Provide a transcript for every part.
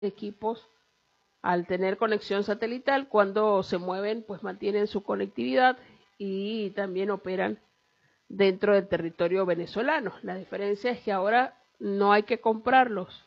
equipos al tener conexión satelital, cuando se mueven, pues mantienen su conectividad y también operan dentro del territorio venezolano. La diferencia es que ahora no hay que comprarlos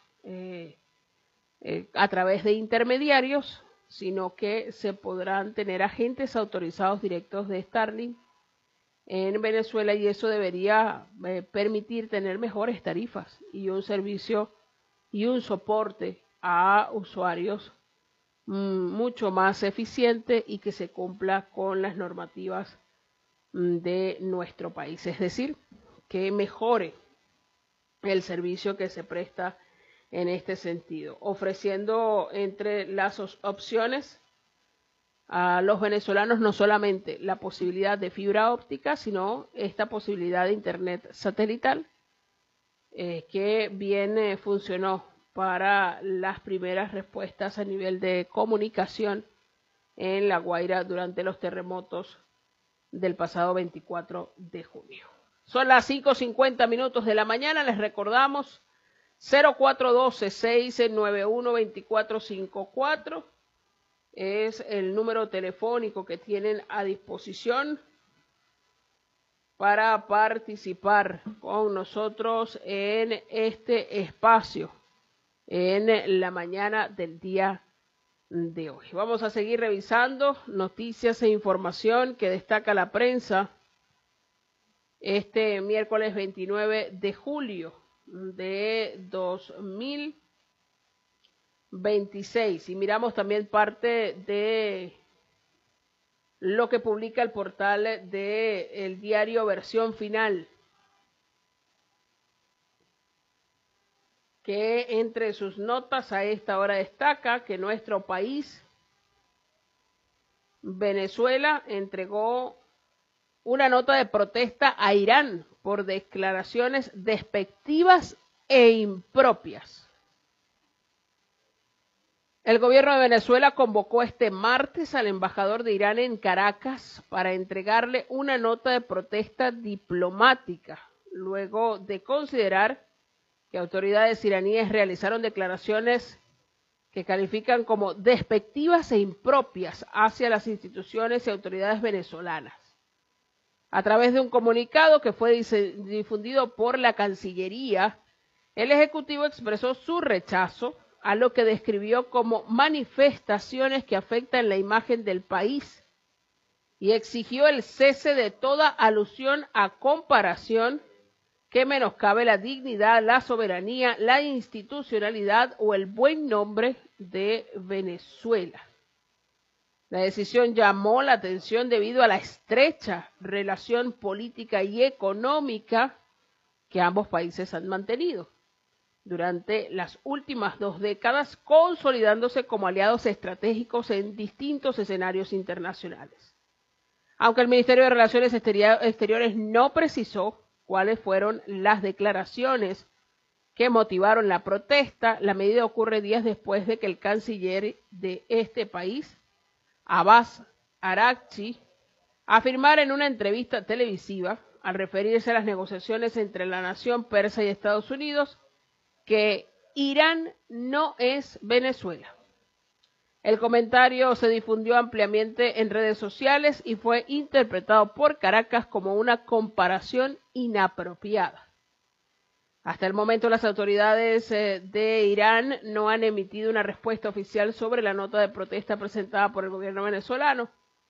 a través de intermediarios, sino que se podrán tener agentes autorizados directos de Starlink en Venezuela, y eso debería permitir tener mejores tarifas y un servicio y un soporte a usuarios mucho más eficiente y que se cumpla con las normativas de nuestro país, es decir, que mejore el servicio que se presta en este sentido, ofreciendo entre las opciones a los venezolanos no solamente la posibilidad de fibra óptica, sino esta posibilidad de internet satelital que bien funcionó para las primeras respuestas a nivel de comunicación en La Guaira durante los terremotos del pasado 24 de junio. Son las 5:50 de la mañana, les recordamos 0412-691-2454 es el número telefónico que tienen a disposición para participar con nosotros en este espacio en la mañana del día de hoy. Vamos a seguir revisando noticias e información que destaca la prensa este miércoles 29 de julio de 2026. Y miramos también parte de lo que publica el portal del diario Versión Final, que entre sus notas a esta hora destaca que nuestro país, Venezuela, entregó una nota de protesta a Irán por declaraciones despectivas e impropias. El gobierno de Venezuela convocó este martes al embajador de Irán en Caracas para entregarle una nota de protesta diplomática, luego de considerar que autoridades iraníes realizaron declaraciones que califican como despectivas e impropias hacia las instituciones y autoridades venezolanas. A través de un comunicado que fue difundido por la Cancillería, el Ejecutivo expresó su rechazo a lo que describió como manifestaciones que afectan la imagen del país y exigió el cese de toda alusión a comparación que menoscabe la dignidad, la soberanía, la institucionalidad o el buen nombre de Venezuela. La decisión llamó la atención debido a la estrecha relación política y económica que ambos países han mantenido durante las últimas 2 décadas, consolidándose como aliados estratégicos en distintos escenarios internacionales. Aunque el Ministerio de Relaciones Exteriores no precisó cuáles fueron las declaraciones que motivaron la protesta, la medida ocurre días después de que el canciller de este país, Abbas Araghchi, afirmara en una entrevista televisiva, al referirse a las negociaciones entre la nación persa y Estados Unidos, que Irán no es Venezuela. El comentario se difundió ampliamente en redes sociales y fue interpretado por Caracas como una comparación inapropiada. Hasta el momento, las autoridades de Irán no han emitido una respuesta oficial sobre la nota de protesta presentada por el gobierno venezolano.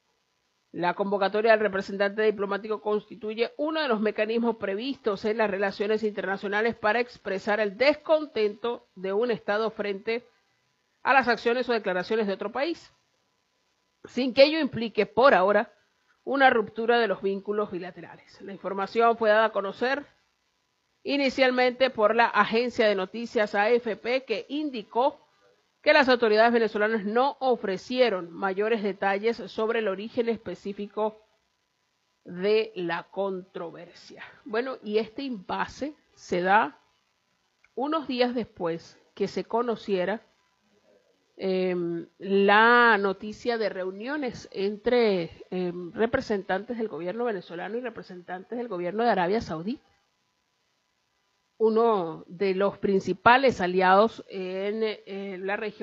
La convocatoria del representante diplomático constituye uno de los mecanismos previstos en las relaciones internacionales para expresar el descontento de un Estado frente a las acciones o declaraciones de otro país, sin que ello implique por ahora una ruptura de los vínculos bilaterales. La información fue dada a conocer inicialmente por la agencia de noticias AFP, que indicó que las autoridades venezolanas no ofrecieron mayores detalles sobre el origen específico de la controversia. Bueno, y este impasse se da unos días después que se conociera la noticia de reuniones entre representantes del gobierno venezolano y representantes del gobierno de Arabia Saudí. uno de los principales aliados en la región